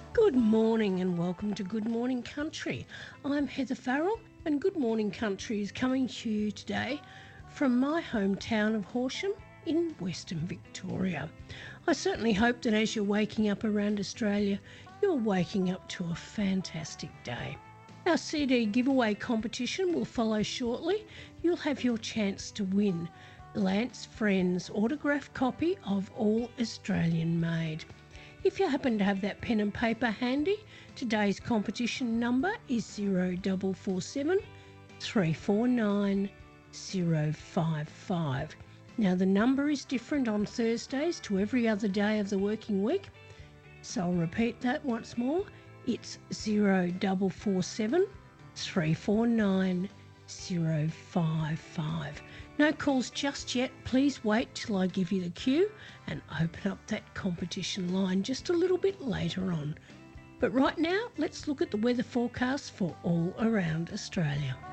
Good morning and welcome to Good Morning Country. I'm Heather Farrell and Good Morning Country is coming to you today from my hometown of Horsham in Western Victoria. I certainly hope that as you're waking up around Australia, you're waking up to a fantastic day. Our CD giveaway competition will follow shortly. You'll have your chance to win Lance Friend's autographed copy of All Australian Made. If you happen to have that pen and paper handy, today's competition number is 0447 349 055. Now the number is different on Thursdays to every other day of the working week, so I'll repeat that once more. It's 0447 349 055. No calls just yet. Please wait till I give you the cue and open up that competition line just a little bit later on. But right now, let's look at the weather forecast for all around Australia.